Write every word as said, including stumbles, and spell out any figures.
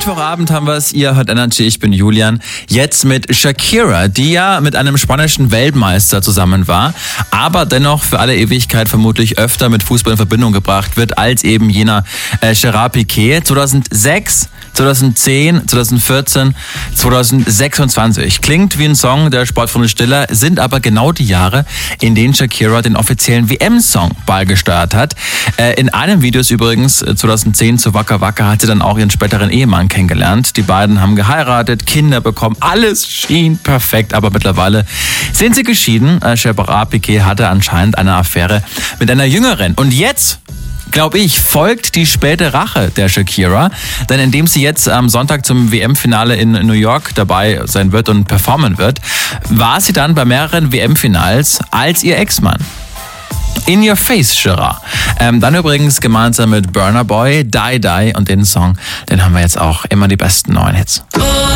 Mittwochabend haben wir es, ihr hört Energy, ich bin Julian. Jetzt mit Shakira, die ja mit einem spanischen Weltmeister zusammen war, aber dennoch für alle Ewigkeit vermutlich öfter mit Fußball in Verbindung gebracht wird als eben jener äh, Gerard Piqué. zweitausendsechs, zweitausendzehn, zweitausendvierzehn, zweitausendsechsundzwanzig. Klingt wie ein Song der Sportfreunde Stiller, sind aber genau die Jahre, in denen Shakira den offiziellen W M-Song beigesteuert hat. Äh, in einem Video übrigens, zweitausendzehn zu Waka Waka, hat sie dann auch ihren späteren Ehemann kennengelernt. Die beiden haben geheiratet, Kinder bekommen, alles schien perfekt, aber mittlerweile sind sie geschieden. Äh, Gerard Piqué hatte anscheinend eine Affäre mit einer Jüngeren. Und jetzt, glaube ich, folgt die späte Rache der Shakira, denn indem sie jetzt am Sonntag zum W M-Finale in New York dabei sein wird und performen wird, war sie dann bei mehreren W M-Finals als ihr Ex-Mann. In Your Face, Gerard. Ähm, dann übrigens gemeinsam mit Burna Boy, Die Die, und den Song, den haben wir jetzt auch immer die besten neuen Hits.